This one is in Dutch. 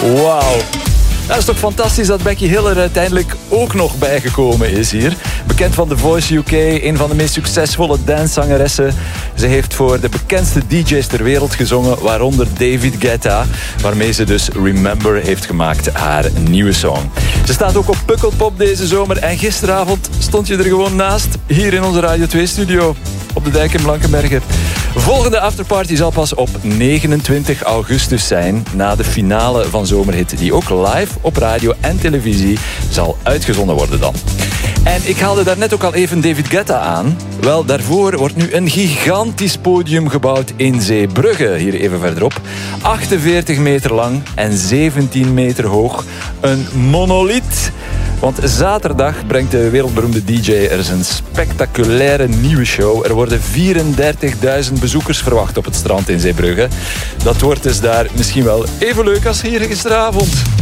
Wauw. Dat is toch fantastisch dat Becky Hill er uiteindelijk ook nog bijgekomen is hier. Bekend van The Voice UK, een van de meest succesvolle danszangeressen. Ze heeft voor de bekendste DJ's ter wereld gezongen, waaronder David Guetta, waarmee ze dus Remember heeft gemaakt, haar nieuwe song. Ze staat ook op Pukkelpop deze zomer en gisteravond stond je er gewoon naast, hier in onze Radio 2-studio, op de dijk in Blankenberge. Volgende afterparty zal pas op 29 augustus zijn, na de finale van Zomerhit, die ook live op radio en televisie zal uitgezonden worden dan. En ik haalde daarnet ook al even David Guetta aan. Wel, daarvoor wordt nu een gigantisch podium gebouwd in Zeebrugge, hier even verderop. 48 meter lang en 17 meter hoog. Een monoliet. Want zaterdag brengt de wereldberoemde DJ er zijn spectaculaire nieuwe show. Er worden 34.000 bezoekers verwacht op het strand in Zeebrugge. Dat wordt dus daar misschien wel even leuk als hier gisteravond.